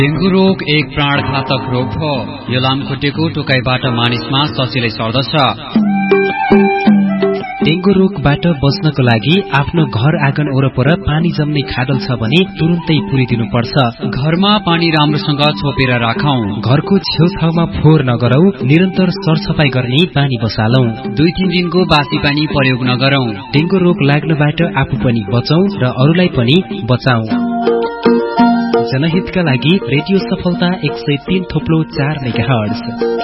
Dengue रोग एक प्राणघातक रोग हो। यो लामखुट्टेको टोकाइबाट मानिसमा सजिलै सर्दछ। डेंगू रोगबाट बच्नको लागि आफ्नो घर आँगन वरपर पानी जम्ने खाडल छ भने तुरुन्तै पुरिदिनु पर्छ। घरमा पानी राम्रोसँग छोपेर राखौं। घरको छेउछाउमा फोहोर नगरौं। निरन्तर सरसफाई गर्ने बानी बसालौं। 2-3 दिनको बासी पानी प्रयोग नगरौं। डेंगू रोग लाग्नबाट आफू पनि बचौं र अरूलाई पनि बचाऊ। जनहितका लागि रेडियो सफलता 103.4 मेगाहर्ज।